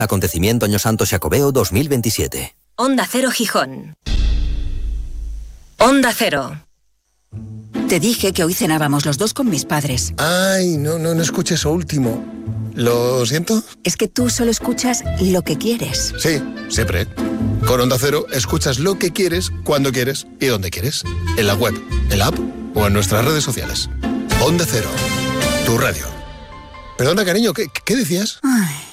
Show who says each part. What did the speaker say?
Speaker 1: Acontecimiento Año Santo Xacobeo 2027.
Speaker 2: Onda Cero Gijón. Onda Cero.
Speaker 3: Te dije que hoy cenábamos los dos con mis padres.
Speaker 4: Ay, no escuché eso último. ¿Lo siento?
Speaker 3: Es que tú solo escuchas lo que quieres.
Speaker 4: Sí, siempre. Con Onda Cero escuchas lo que quieres, cuando quieres y donde quieres. En la web, en la app o en nuestras redes sociales. Onda Cero, tu radio. Perdona, cariño, ¿qué decías?
Speaker 3: Ay.